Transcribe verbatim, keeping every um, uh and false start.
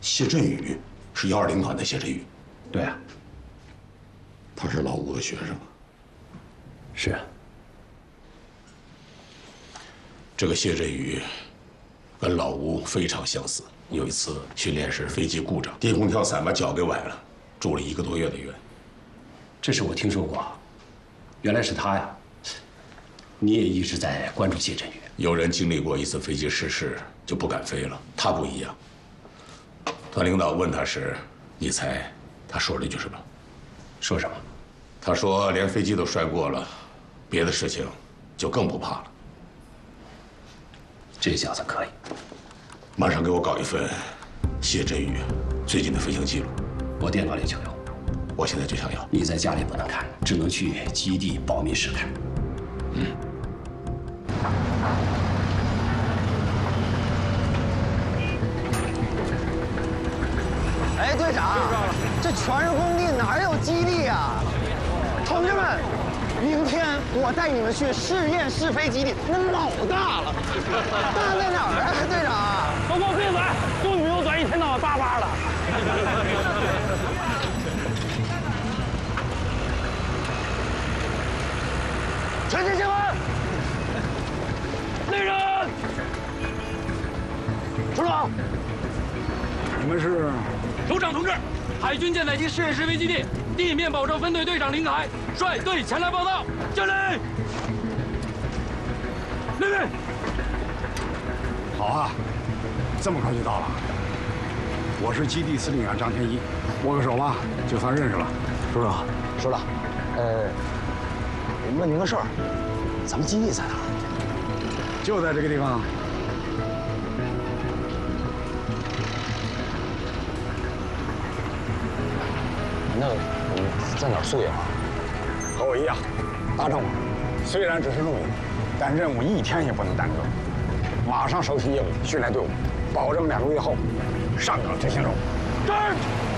谢振宇是幺二零团的谢振宇。 对啊， 他是老吴的学生。 是啊。 这个谢振宇跟老吴非常相似。有一次训练时飞机故障，低空跳伞把脚给崴了，住了一个多月的院。 这事我听说过，原来是他呀。你也一直在关注谢振宇。 有人经历过一次飞机失事就不敢飞了，他不一样。团领导问他时，你猜他说了一句什么？ 说什么？ 他说连飞机都摔过了，别的事情就更不怕了。 这小子可以。 马上给我搞一份谢振宇最近的飞行记录。 我电脑里就有。 我现在就想要。 你在家里不能看，只能去基地保密室看。嗯。 哎，队长，这全是工地，哪有基地呀？同志们，明天我带你们去试验试飞基地，那老大了。大在哪儿啊，队长？ 都给我闭嘴！就你有嘴，一天到晚叭叭的。 全体集合！ 来人！ 首长， 你们是？ 首长同志，海军舰载机试验试飞基地地面保障分队队长林凯率队前来报道。敬礼！立命！ 好啊，这么快就到了。我是基地司令员张天一，握个手吧，就算认识了。 首长，首长，呃，问您个事儿，咱们基地在哪儿？ 就在这个地方。 那我们在哪儿宿营啊？ 和我一样，大正网。虽然只是露营，但任务一天也不能耽搁。马上收起业务，训练队伍，保证两个月后上岗执行任务。 是。